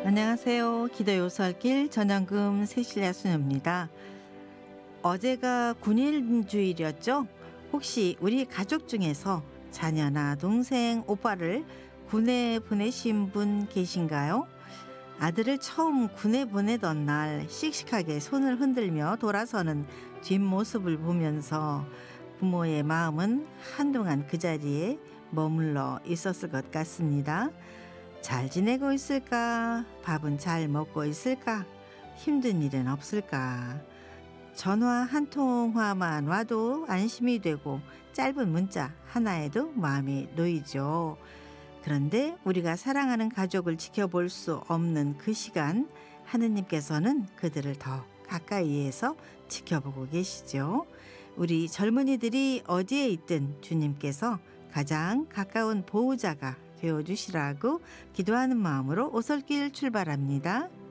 안녕하세요. 기도 요설길 전영금 세실야 수녀입니다. 어제가 군인주일이었죠? 혹시 우리 가족 중에서 자녀나 동생, 오빠를 군에 보내신 분 계신가요? 아들을 처음 군에 보내던 날 씩씩하게 손을 흔들며 돌아서는 뒷모습을 보면서 부모의 마음은 한동안 그 자리에 머물러 있었을 것 같습니다. 잘 지내고 있을까? 밥은 잘 먹고 있을까? 힘든 일은 없을까? 전화 한 통화만 와도 안심이 되고 짧은 문자 하나에도 마음이 놓이죠. 그런데 우리가 사랑하는 가족을 지켜볼 수 없는 그 시간, 하느님께서는 그들을 더 가까이에서 지켜보고 계시죠. 우리 젊은이들이 어디에 있든 주님께서 가장 가까운 보호자가 되어주시라고 기도하는 마음으로 오솔길 출발합니다.